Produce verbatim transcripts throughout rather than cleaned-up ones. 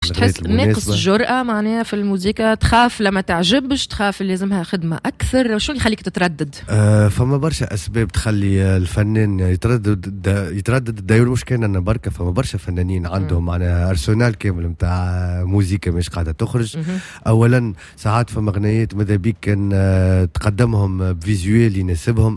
مش تحس ناقص الجرأة معناها في الموسيقى؟ تخاف لما تعجبش، تخاف اللي لازمها خدمة أكثر، شو اللي يخليك تتردد؟ آه فما برشا أسباب تخلي الفنان يتردد يتردد داير. مش كان أنا بركة، فما برشا فنانين عندهم معناها أرسنال كامل متاع موسيقى مش قاعدة تخرج. أولا ساعات فما أغنيات ماذا بيك كان آه تقدمهم بفيزيوال يناسبهم.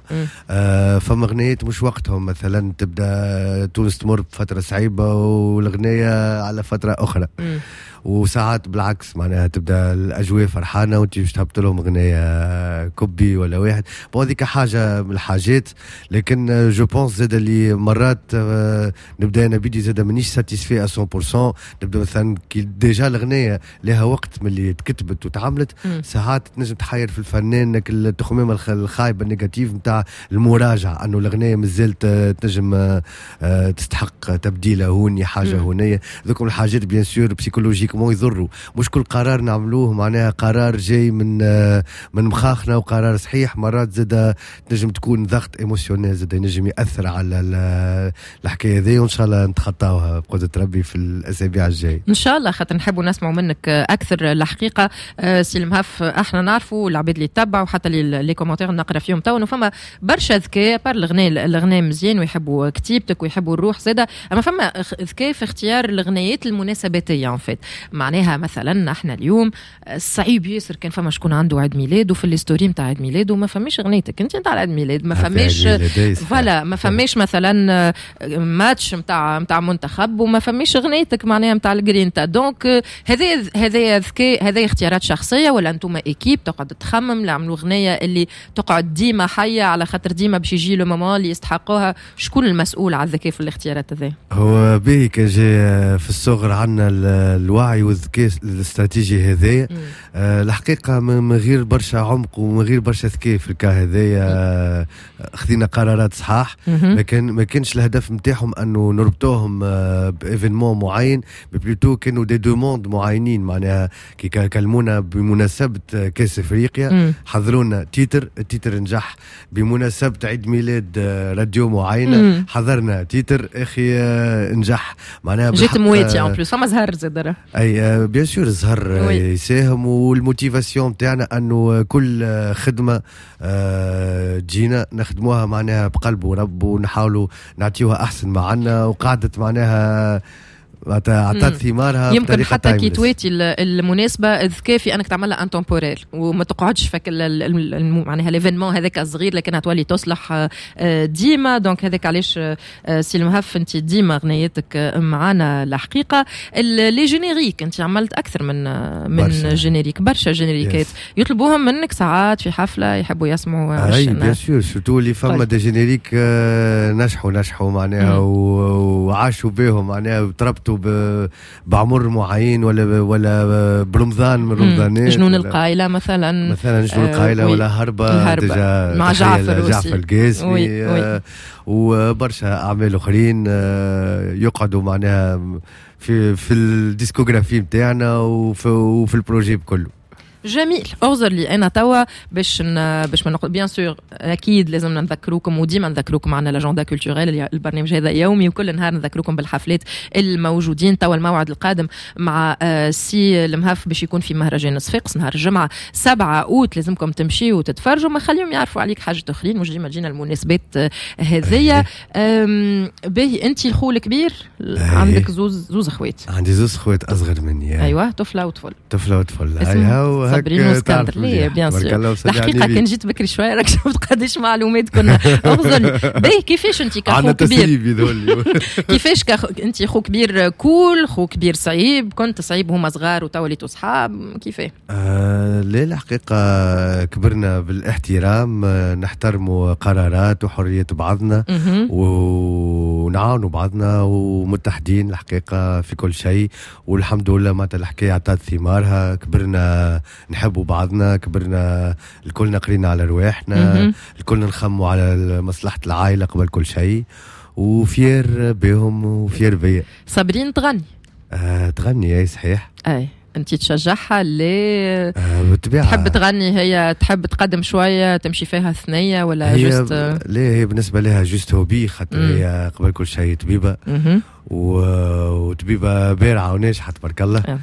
آه فما أغنيات مش وقتهم، مثلا تبدأ تونس تمر بفترة صعيبة والأغنية على فترة أخرى. م. وساعات بالعكس معناها تبدا الاجواء فرحانه وانت باش تهبط لهم اغنيه كوبي ولا واحد. بون هذيك حاجه من الحاجات، لكن جو بونس زاد اللي مرات نبدا انا بيدي زاد مانيش ساتيسفي مية بالمية. نبدا مثلا كي ديجا الاغنيه لها وقت من اللي تكتبت وتعملت، ساعات تنجم تحير في الفنان التخميمه الخايبه النيجاتيف نتاع المراجعه، انه الاغنيه مازالت تنجم تستحق تبديله هوني حاجه هونيه. ذوكم الحاجات بيان سور بسيكولوجيك مو يضروا. مش كل قرار نعملوه معناها قرار جاي من من مخاخنا وقرار صحيح. مرات زاد تنجم تكون ضغط ايموشنال زاد ينجم ياثر على الحكايه هذه، وان شاء الله نتخطاوها بقدره ربي في الاسابيع الجايه ان شاء الله. خاطر نحبوا نسمعوا منك اكثر. الحقيقه سي المهف احنا نعرفوا العباد اللي يتبعوا حتى لي كومونتير نقرا فيهم تو فما برشا ذكاء بار الاغنيه الاغنيه مزيان ويحبوا كتيبتك ويحبوا الروح زاده، اما فما ذكاء في اختيار الاغنيات المناسباتيه. ان فيت معناها مثلا احنا اليوم صعيب ياسر كان فما شكون عنده عيد ميلاد وفي الستوري نتاع عيد ميلاد وما فماش اغنيتك انت نتاع عيد ميلاد، ما فماش فوالا ما فماش مثلا ماتش نتاع نتاع منتخب وما فماش اغنيتك معناها نتاع الجرينتا. دونك هذا هذا ذكاء، هذا اختيارات شخصيه ولا انتم ايكيب تقعد تخمم لعملوا اغنيه اللي تقعد ديما حيه على خاطر ديما باش يجي لو مومون اللي يستحقوها؟ شكون المسؤول على الذكاء في الاختيارات هذه؟ هو باهي كان جاي في الصغر عندنا الوعي والذكاء الاستراتيجي هذايا. آه الحقيقه من غير برشا عمق ومن غير برشا ذكاء في الكا هذايا آه خذينا قرارات صحاح، لكن ما كانش الهدف نتاعهم انه نربطوهم آه بايفينمون معين، بلوتو كانوا دي دوموند معينين. معناها كي كلمونا بمناسبه كاس افريقيا حضرونا تيتر، التيتر نجح. بمناسبه عيد ميلاد آه راديو معينه حضرنا تيتر اخي آه نجح. معناها جيت مواتي ان بلوس فما زهر زاد اي بيان سور الزهر يساهم. والموتيفاسيون تاعنا انه كل خدمه تجينا نخدموها معناها بقلب ورب ونحاولوا نعطيوها احسن ما عنا، وقعدت معناها عطات ثمارها. يمكن حتى كي تواتي المناسبه الذكاء في انك تعملها ان تمبورير وما تقعدش فك معناها ليفينمون هذاك الصغير، لكنها تولي تصلح ديما. دونك هذاك علاش سي المهف انت ديما اغنياتك معانا. الحقيقه لي جينيريك انت عملت اكثر من من برشا. جينيريك برشا جينيريكات يطلبوهم منك ساعات في حفله يحبوا يسمعوا. اي بيان سور سورتو اللي فما دي جينيريك نجحوا نجحوا معناها وعاشوا بهم معناها وتربطوا بعمر معين ولا ولا برمضان من رمضانات. جنون القايلة مثلا مثلا جنون القايلة ولا هربة, الهربة مع جعفر جعفر القاسمي آه وبرشا أعمال أخرين آه يقعدوا معناها في في الديسكوغرافي بتاعنا وفي, وفي البروجي كله. جميل. اعذر لي انا توا باش باش ما نقول بيان سور اكيد لازم نذكروكم وديما نذكروكم معنا لاجندا كولتوريل. البرنامج هذا يومي وكل نهار نذكروكم بالحفلات الموجودين. توا الموعد القادم مع سي المهف باش يكون في مهرجان صفاقس نهار الجمعه سبعة اوت. لازمكم تمشيوا وتتفرجوا، ما خليهم يعرفوا عليك حاجه اخرين، مش ديما تجينا المناسبات هذيا. باهي انت الخو الكبير عندك زوز زوز اخوات؟ عندي زوز اخوات اصغر مني. ايوه طفله وطفل. طفله وطفل هاي صابرين واسكندر ليه بيان سور. الحقيقه كان جيت بكري شويه راك شفت قداش معلومات كنا. اغزل باهي كيفاش انت كخو كبير؟ كيفاش كخ... انت خو كبير كول خو كبير صعيب؟ كنت صعيب هما صغار وتوليتوا صحاب كيفاه؟ آه لا الحقيقه كبرنا بالاحترام، آه نحترموا قرارات وحريه بعضنا ونعاونوا بعضنا ومتحدين الحقيقه في كل شيء، والحمد لله معناتها الحكايه عطات ثمارها. كبرنا نحبوا بعضنا، كبرنا الكلنا قرينا على رواحنا، الكلنا نخموا على مصلحة العائلة قبل كل شيء، وفير بهم وفير بيا. صابرين تغني؟ آه تغني اي صحيح. اي انت تشجعها اللي آه بالطبيعة تحب تغني؟ هي تحب تقدم شوية تمشي فيها ثنية ولا هي جست؟ لا هي بالنسبة لها جست هوبي، خاطر هي قبل كل شيء طبيبة وطبيبة بارعة وناجحة تبارك الله.